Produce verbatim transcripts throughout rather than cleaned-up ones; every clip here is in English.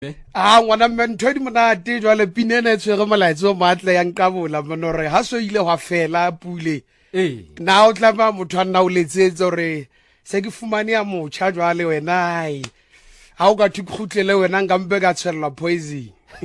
Ah ngwana mme ntho di monate jwale pinene tshwere molaetsi o matle ya nqabola monore ha so ile wa fela pule eh na o tlaba motho a nna o letsetse re se ke fumane ya mocha jwale wena ai ha o ka thukhutlele wena ngambe ka tshella poison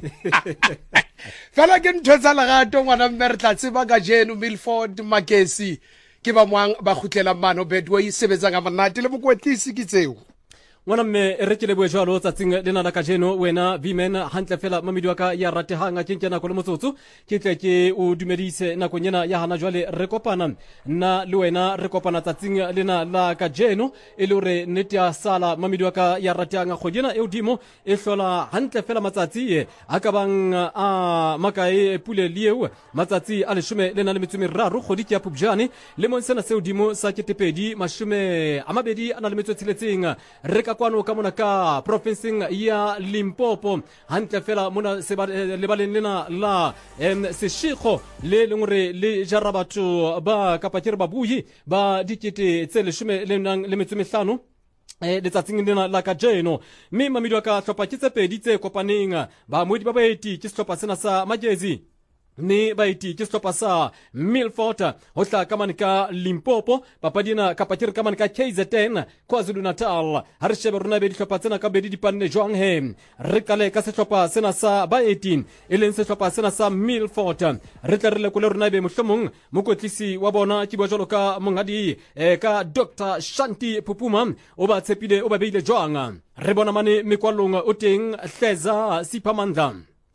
fela ke ntho tsa lagato ngwana mme re tla tseba ka jeno Milford Makesi ke ba moang ba khutlela mano bedway sebetsa ga monate le bokwetlisi ke tseo ngwana mme re ke le bue jwalo tsatsing le nana ka jeno wena Vimen hantle fela mamedi wa ka ya ratehanga ke nkena ko le motsotso ke tle ke o dumedise nako nyena ya hana jwale re kopana nna le wena re kopana tsatsing lena la ka jeno e le hore nnete ya sala mamedi wa ka ya ratehanga kgodina e hodimo e hlola hantle fela matsatsi a ka bang a makae pule lieu matsatsi a leshome le na le metso meraro kgodi ke ya Phupjane le monsena se hodimo sa ketepedi mashume a mabedi ana le metso tshiletseng re ka kwano ka mona ka provinceng ya Limpopo hantle fela mona se le baleng lena la em seshikho le lengore le jara batho ba kapakere babuyi ba dikete tse leshome le nang le metso mehlano eh letsatsing lena la ka jeno mme mamedi wa ka hlopa ke tse pedi tse kopaneng ba moedi ba baeti ke sehlopha sena sa Magezi ni baiti ke sehlopha sa Milford ho tla ka manika Limpopo papadina kapakere ka manika K Z N KwaZulu Natal ha re shebe rona be dihlopha tsena ka bedi dipanne jwang he re kale ka sehlopha sena sa baeti e leng sehlopha sena sa Milford re tla re le kole rona be mohlomong mokotlisi wa bona ke bua jalo ka mongadi eh, ka Doctor Shanti Pupuma o ba tshepile o ba beile jwang re bona mane mekwalong o teng Hleza Siphamandla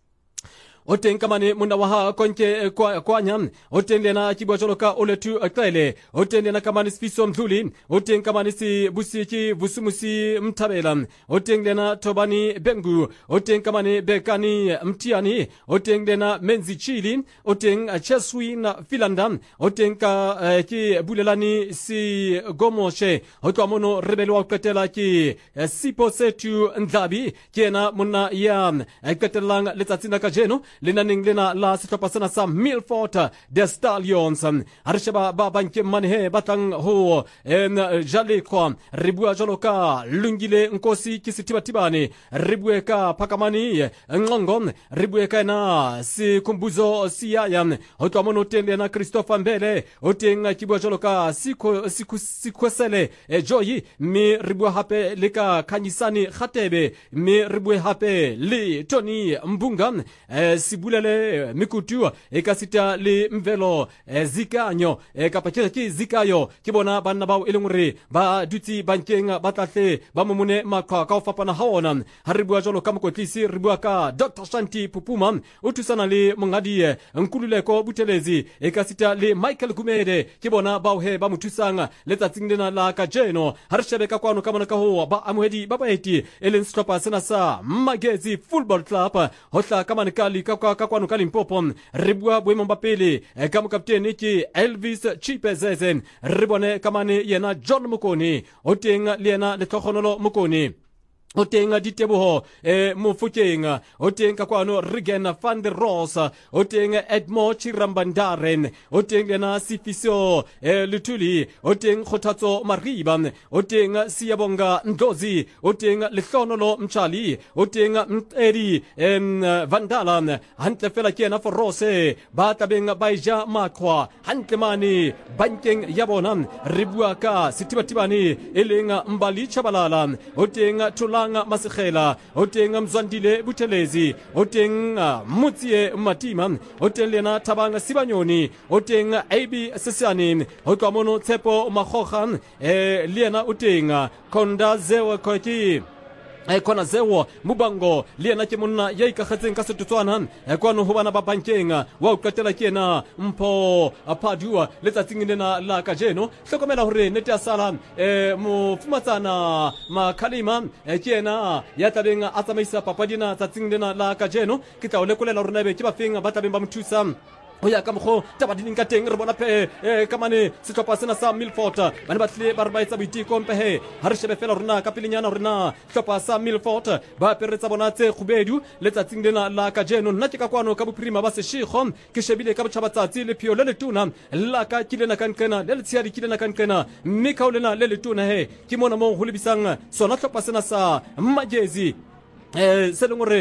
o teng ka mane monna wa ha konke kwanya o teng lena ke bua jalo ka Oletu Qele o teng lena ka mane Sifiso Mdluli o teng ka mane si Busiki Busumusi Mthabela o teng lena Tobani Bengu o teng ka mane Bekani Mtiani o teng lena Menzi Chili o teng Cheswin Philandam o teng ka uh, ke bulelani si Gomoshe o twa mono rebelo wa qetela ke uh, Sipo Setu Ndlabi ke na monna ya uh, qetelang letsatsing ka jeno lenaneng lena la sehlopha sena sa Milford the Stallions ha re sheba ba banke manehe batlang ho en Jalekwa re bua jalo ka Lungile Nkosi ke Sithibatibane re bue ka Phakamani Nqongo re bue ka na Sikhumbuzo Siyaya ho twa mono teng lena Christopher Mbele o teng ke bua jalo ka Sikho Sikhwesele Joyi me re bua hape le ka Khanyisani Khatebe me re bue hape le Tony Mbunga eh, sibulele mikutu e ka sita le Mvelo eh, Zikanyo e ka pakere ke Zikayo ke bona banna bao e leng hore ba dutsi bankeng ba tlahle ba momone maqhwa ka o fapana ha ona ha re bua jalo ka mokotlisi re bua ka Doctor Shanti Pupuma o thusana le mongadi Nkululeko Butelezi e ka sita le Michael Gumede ke bona bao he ba mothusang letsatsing lena la ka jeno ha re shebe ka kwano ka mona ka ho ba amohedi ba baeti e leng sehlopha sena sa Magezi Football Club ho tla ka mane ka ka ka kwano ka Limpopo re bua boemong ba pele ka mokaptene ke Elvis Chipezeze re bone ka mane yena John Mokoni o teng le yena le tlhogonolo Mokoni o teng Diteboho eh Mofokeng o teng ka kwano Regan van der Roos o teng Edmo Chirambandaren o teng lena Sifiso eh Lutuli o teng Khothatso Mariba o teng Siyabonga Ndlozi o teng Lehlonolo Mchali o teng Mtedi em Vandala hantle fela ke na Forose ba tabeng baija Maqhwa hantle mane bankeng ya bona re bua ka Sithibatibane e leng Mbali Chabalala o teng Tula Masekela o teng Mzwandile Butelezi o teng Mutsie Matima o teng lena Thabanga Sibanyoni o teng A B Sesane o twa mono Tshepo Makgokga eh lena o teng Konda Zewa Khoki e kona zewo Mubango le yena ke monna ya ikagatseng ka setotswana e kwano ho bana ba bankeng wa o qetela ke yena Mpho Apadua letsatsing lena la ka jeno hlokomela hore nete ya sala e mo fumatsana Makhalima e ke yena ya tabeng a tsamaisa papadina tsatsing lena la ka jeno ke tla o lekolela rona be ke ba feng ba tabeng ba mothusa o ya ka mokgo tabadileng ka teng re bona phe eh ka mane sehlopha sena sa Milford bana ba tle ba re ba etsa boiteko mpehe ha re shebe fela rona ka pelenyana rona sehlopha sa Milford ba peretsa bona tse khubedu letsatsing lena la ka jeno nna ke ka kwano ka bophirima ba seshikho ke shebile ka botjhabatsatsi le phio le letuna la ka kilena ka nqena le letshia di kilena ka nqena mme ka olena le letuna he ke mona mo ho lebisang sona sehlopha sena sa Magezi um se leng gore